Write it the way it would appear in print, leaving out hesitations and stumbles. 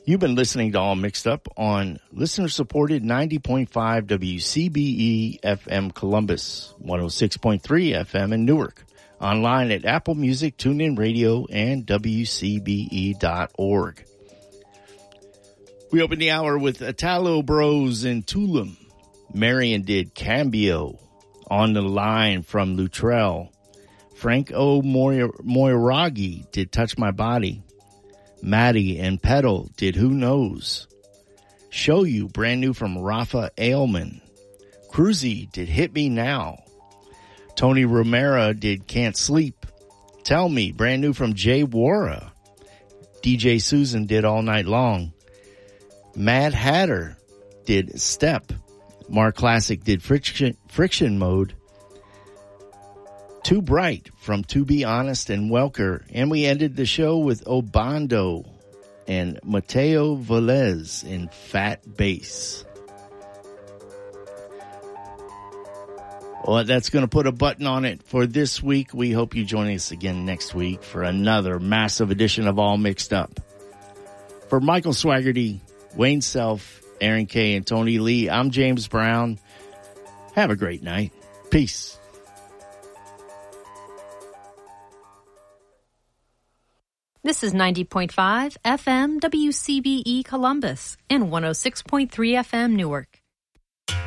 You've been listening to All Mixed Up on listener-supported 90.5 WCBE FM Columbus, 106.3 FM in Newark, online at Apple Music, TuneIn Radio, and WCBE.org. We opened the hour with Italo Bros in Tulum. Marion did Cambio. On the Line from Luttrell. Frank O. Moiragi did Touch My Body. Maddie and Pedal did Who Knows. Show You, brand new from Rafa Ailman. Cruzy did Hit Me Now. Tony Romero did Can't Sleep. Tell Me, brand new from Jay Wara. DJ Susan did All Night Long. Mad Hatter did Step. Mark Classic did Friction Mode. Too Bright from To Be Honest and Welker. And we ended the show with Obando and Mateo Velez in Fat Bass. Well, that's going to put a button on it for this week. We hope you join us again next week for another massive edition of All Mixed Up. For Michael Swaggerty, Wayne Self, Aaron K., and Tony Lee, I'm James Brown. Have a great night. Peace. This is 90.5 FM WCBE Columbus and 106.3 FM Newark.